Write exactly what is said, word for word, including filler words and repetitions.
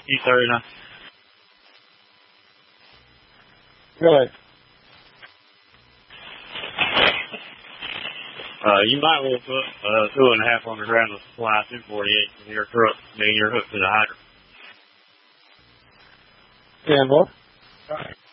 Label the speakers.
Speaker 1: E thirty-nine.
Speaker 2: Go ahead.
Speaker 1: Uh, you might want to put uh, two and a half on the ground to supply two forty-eight from your truck, then you're hooked to the hydrant.
Speaker 2: Yeah, what?